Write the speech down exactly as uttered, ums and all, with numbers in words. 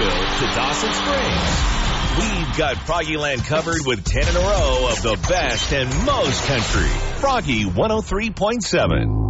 Clarksville to Dawson Springs. We've got Froggyland covered with ten in a row of the best and most country. Froggy one oh three point seven.